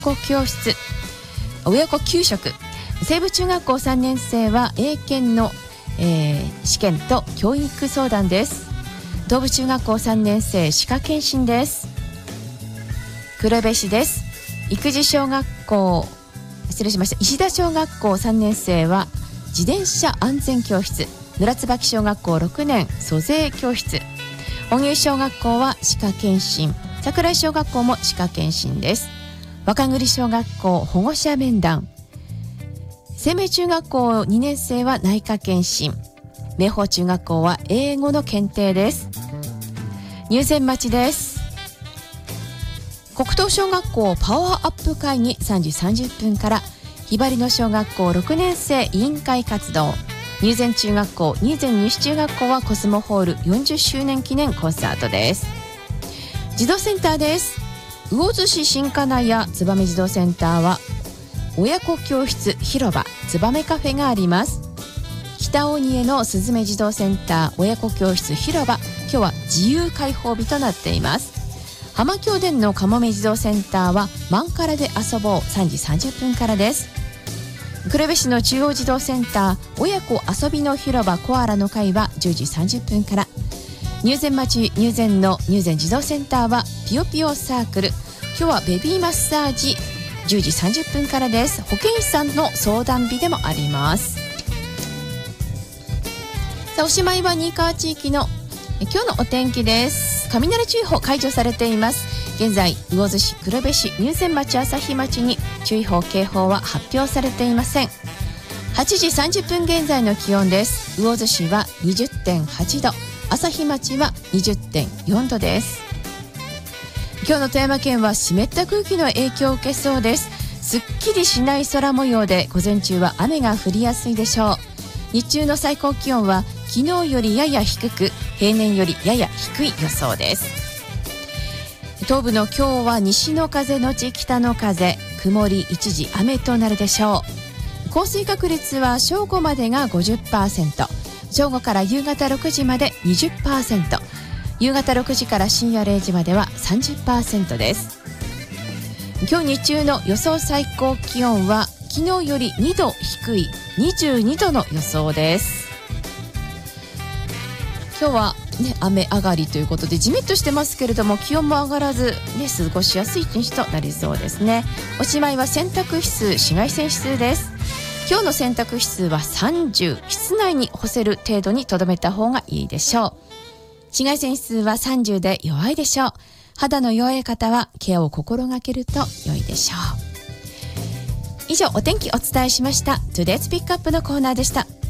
子教室、親子給食。西部中学校3年生は英検の、試験と教育相談です。東部中学校3年生歯科検診です。黒部市です。育児小学校石田小学校3年生は自転車安全教室。村椿小学校6年租税教室。本牛小学校は歯科検診。桜井小学校も歯科検診です。若栗小学校保護者面談。生命中学校2年生は内科検診。明豊中学校は英語の検定です。入善町です。黒東小学校パワーアップ会議3時30分から、ひばりの小学校6年生委員会活動。入善中学校入善西中学校はコスモホール40周年記念コンサートです。児童センターです。魚津市新金谷燕児童センターは親子教室広場燕カフェがあります。北大仁のすずめ児童センター親子教室広場、今日は自由開放日となっています。浜京電のかもめ児童センターはマンカラで遊ぼう3時30分からです。黒部市の中央児童センター親子遊びの広場コアラの会は10時30分から。入善町入善の入善児童センターはピヨピヨサークル、今日はベビーマッサージ10時30分からです。保健師さんの相談日でもあります。さあ、おしまいは新川地域の今日のお天気です。雷注意報解除されています。現在魚津市黒部市入善町朝日町に注意報警報は発表されていません。8時30分現在の気温です。魚津市は 20.8 度、朝日町は 20.4 度です。今日の富山県は湿った空気の影響を受けそうです。すっきりしない空模様で午前中は雨が降りやすいでしょう。日中の最高気温は昨日よりやや低く、平年よりやや低い予想です。東部の今日は西の風のち北の風、曇り一時雨となるでしょう。降水確率は正午までが 50%、 正午から夕方6時まで 20%、 夕方6時から深夜0時までは 30% です。今日日中の予想最高気温は昨日より2度低い22度の予想です。今日は、雨上がりということでじめっとしてますけれども、気温も上がらず、過ごしやすい一日となりそうですね。おしまいは洗濯指数、紫外線指数です。今日の洗濯指数は30、室内に干せる程度にとどめた方がいいでしょう。紫外線指数は30で弱いでしょう。肌の弱い方はケアを心がけると良いでしょう。以上、お天気お伝えしました。 Today's Pick Up のコーナーでした。